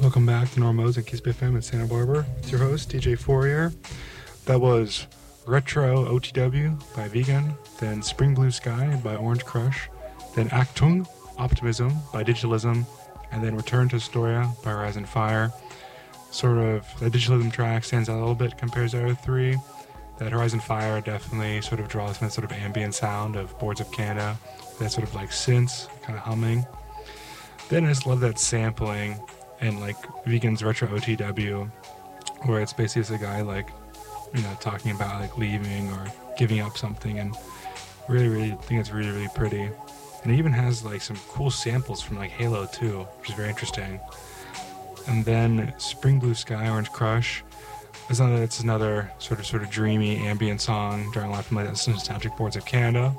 Welcome back to Normos and Kiss BFM in Santa Barbara. It's your host, DJ Fourier. That was Retro OTW by Vegan, then Spring Blue Sky by Orange Crush, then Achtung, Optimism by Digitalism, and then Return to Historia by Rise and Fire. Sort of, the Digitalism track stands out a little bit compared to the other three. That Horizon Fire definitely sort of draws from that sort of ambient sound of Boards of Canada, that sort of like synths, kind of humming. Then I just love that sampling and like Vegan's Retro OTW, where it's basically just a guy like, you know, talking about like leaving or giving up something, and really think it's really pretty. And it even has like some cool samples from like Halo 2, which is very interesting. And then Spring Blue Sky, Orange Crush. It's another sort of dreamy ambient song, drawing a lot from like the nostalgic Boards of Canada.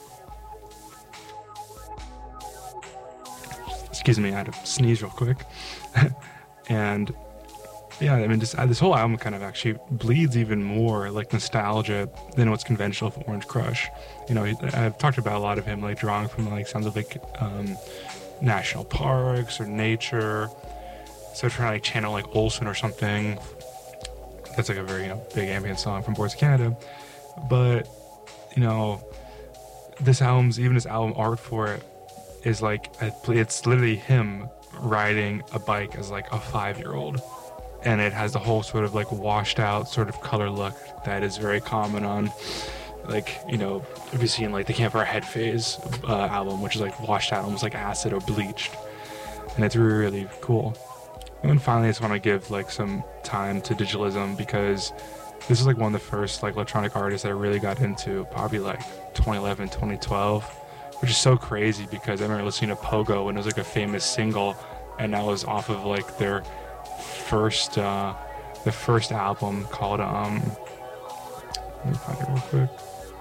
Excuse me, I had to sneeze real quick. And yeah, I mean, just this whole album kind of actually bleeds even more like nostalgia than what's conventional for Orange Crush. You know, I've talked about a lot of him like drawing from like sounds of like national parks or nature. So trying to like channel like Olsen or something. That's like a very, you know, big ambient song from Boards of Canada. But, you know, this album art for it is like, it's literally him riding a bike as like a 5-year-old. And it has the whole sort of like washed out sort of color look that is very common on, like, you know, if you've seen like the Campfire Head Phase album, which is like washed out, almost like acid or bleached. And it's really cool. And then finally, I just want to give like some time to Digitalism, because this is like one of the first like electronic artists that I really got into, probably like 2011, 2012, which is so crazy because I remember listening to Pogo when it was like a famous single, and that was off of like their first album called let me find it real quick,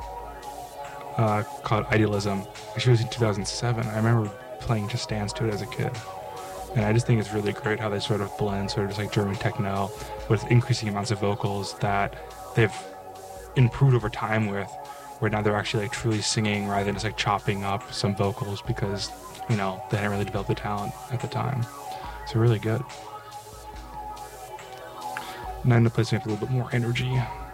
called Idealism. Actually, it was in 2007. I remember playing Just Dance to it as a kid. And I just think it's really great how they sort of blend sort of just like German techno with increasing amounts of vocals that they've improved over time with, where now they're actually like truly singing rather than just like chopping up some vocals because, you know, they hadn't really developed the talent at the time. So really good. Now I'm going to play something with a little bit more energy.